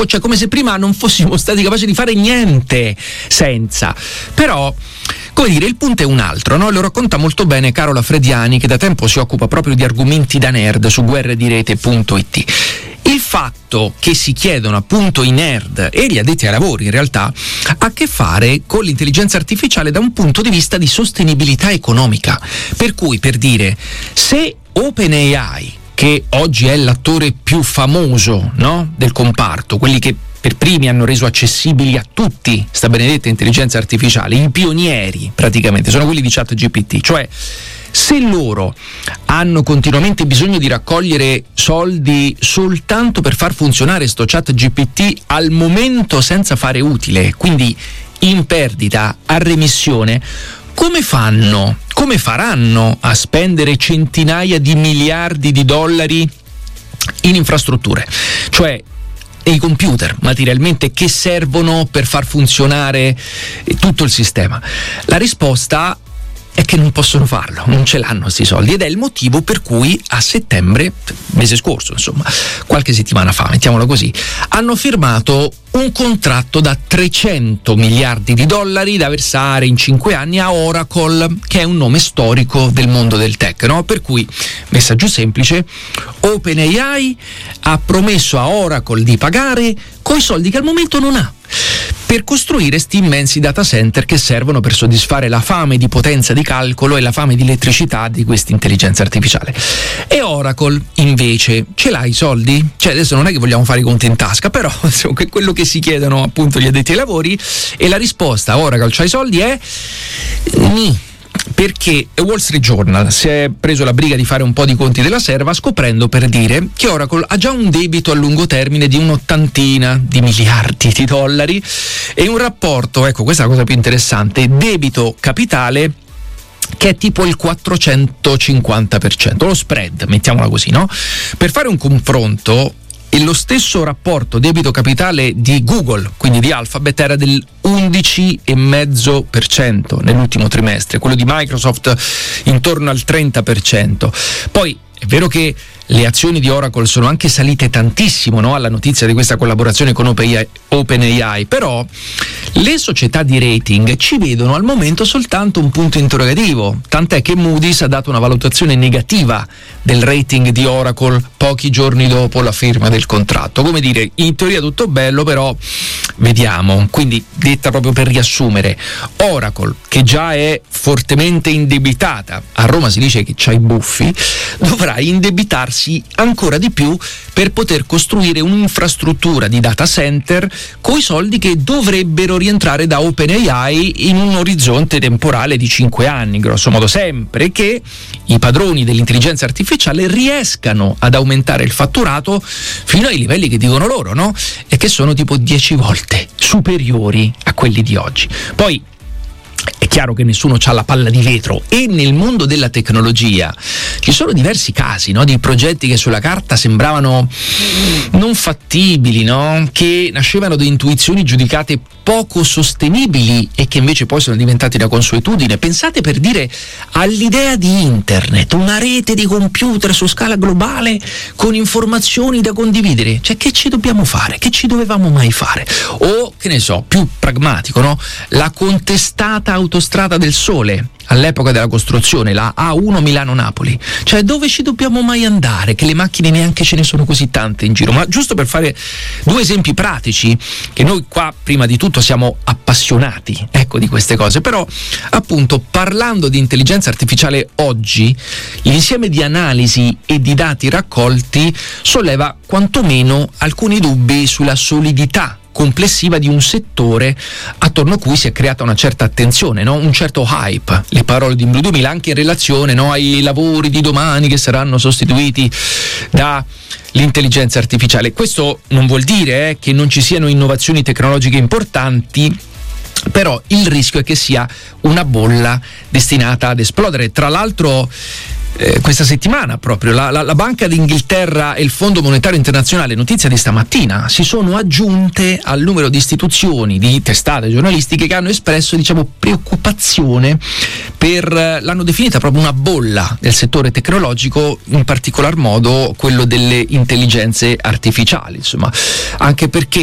cioè come se prima non fossimo stati capaci di fare niente senza. Però, come dire, il punto è un altro, no? Lo racconta molto bene Carola Frediani, che da tempo si occupa proprio di argomenti da nerd su guerredirete.it. Il fatto che si chiedono appunto i nerd e gli addetti ai lavori in realtà ha a che fare con l'intelligenza artificiale da un punto di vista di sostenibilità economica. Per cui, per dire, se OpenAI, che oggi è l'attore più famoso, no, del comparto, quelli che per primi hanno reso accessibili a tutti sta benedetta intelligenza artificiale, i pionieri praticamente, sono quelli di ChatGPT, cioè se loro hanno continuamente bisogno di raccogliere soldi soltanto per far funzionare sto ChatGPT al momento senza fare utile, quindi in perdita, a remissione, come faranno a spendere centinaia di miliardi di dollari in infrastrutture? Cioè, e i computer materialmente che servono per far funzionare tutto il sistema? La risposta è che non possono farlo, non ce l'hanno questi soldi, ed è il motivo per cui a settembre, mese scorso insomma, qualche settimana fa, mettiamolo così, hanno firmato un contratto da 300 miliardi di dollari da versare in 5 anni a Oracle, che è un nome storico del mondo del tech, no? Per cui, messaggio semplice, OpenAI ha promesso a Oracle di pagare coi soldi che al momento non ha, per costruire sti immensi data center che servono per soddisfare la fame di potenza di calcolo e la fame di elettricità di questa intelligenza artificiale. E Oracle invece ce l'ha i soldi? Cioè, adesso non è che vogliamo fare i conti in tasca, però insomma, quello che si chiedono appunto gli addetti ai lavori, e la risposta Oracle c'ha i soldi è ni. Perché Wall Street Journal si è preso la briga di fare un po' di conti della serva, scoprendo, per dire, che Oracle ha già un debito a lungo termine di un'80 di miliardi di dollari e un rapporto, ecco questa è la cosa più interessante, debito capitale che è tipo il 450%, lo spread, mettiamola così, no? Per fare un confronto, e lo stesso rapporto debito capitale di Google, quindi di Alphabet, era del 11,5% nell'ultimo trimestre, quello di Microsoft intorno al 30%. Poi è vero che le azioni di Oracle sono anche salite tantissimo, no, alla notizia di questa collaborazione con OpenAI, però le società di rating ci vedono al momento soltanto un punto interrogativo, tant'è che Moody's ha dato una valutazione negativa del rating di Oracle pochi giorni dopo la firma del contratto. Come dire, in teoria tutto bello, però vediamo. Quindi, detta proprio per riassumere, Oracle, che già è fortemente indebitata, a Roma si dice che c'ha i buffi, dovrà indebitarsi ancora di più per poter costruire un'infrastruttura di data center coi soldi che dovrebbero rientrare da OpenAI in un orizzonte temporale di 5 anni, grosso modo, sempre che i padroni dell'intelligenza artificiale riescano ad aumentare il fatturato fino ai livelli che dicono loro, no? E che sono tipo 10 volte superiori a quelli di oggi. Poi è chiaro che nessuno ha la palla di vetro, e nel mondo della tecnologia ci sono diversi casi, no, di progetti che sulla carta sembravano non fattibili, no, che nascevano da intuizioni giudicate poco sostenibili e che invece poi sono diventati da consuetudine. Pensate, per dire, all'idea di internet, una rete di computer su scala globale con informazioni da condividere. Cioè, che ci dobbiamo fare? Che ci dovevamo mai fare? O, che ne so, più pragmatico, no, la contestata autostrada del Sole all'epoca della costruzione, la A1 Milano-Napoli. Cioè, dove ci dobbiamo mai andare? Che le macchine neanche ce ne sono così tante in giro. Ma giusto per fare due esempi pratici, che noi qua prima di tutto siamo appassionati, ecco, di queste cose, però appunto, parlando di intelligenza artificiale oggi, l'insieme di analisi e di dati raccolti solleva quantomeno alcuni dubbi sulla solidità complessiva di un settore attorno a cui si è creata una certa attenzione, no? Un certo hype, le parole di Blue 2000, anche in relazione, no, ai lavori di domani che saranno sostituiti da l'intelligenza artificiale. Questo non vuol dire che non ci siano innovazioni tecnologiche importanti, però il rischio è che sia una bolla destinata ad esplodere. Tra l'altro, questa settimana proprio la Banca d'Inghilterra e il Fondo Monetario Internazionale, notizia di stamattina, si sono aggiunte al numero di istituzioni, di testate giornalistiche che hanno espresso, diciamo, preoccupazione l'hanno definita proprio una bolla del settore tecnologico, in particolar modo quello delle intelligenze artificiali, insomma, anche perché